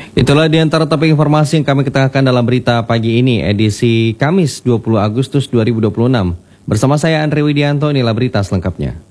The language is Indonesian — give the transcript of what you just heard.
Itulah di antara topik informasi yang kami ketengahkan dalam berita pagi ini, edisi Kamis 20 Agustus 2026. Bersama saya Andre Widianto, inilah berita selengkapnya.